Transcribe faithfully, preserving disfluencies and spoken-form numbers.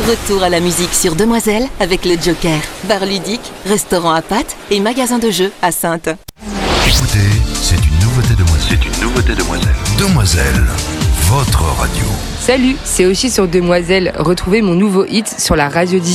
Retour à la musique sur Demoiselle avec le Joker. Bar ludique, restaurant à pâtes et magasin de jeux à Saintes. Écoutez, c'est une nouveauté Demoiselle. C'est une nouveauté Demoiselle. Demoiselle, votre radio. Salut, c'est Oshi sur Demoiselle. Retrouvez mon nouveau hit sur la radio d'ici.